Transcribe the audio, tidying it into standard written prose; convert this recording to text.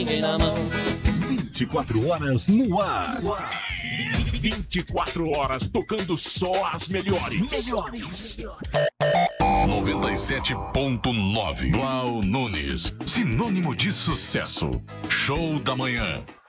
na mão. 24 horas no ar. 24 horas tocando só as melhores. 97.9. Blau Nunes, sinônimo de sucesso. Show da manhã.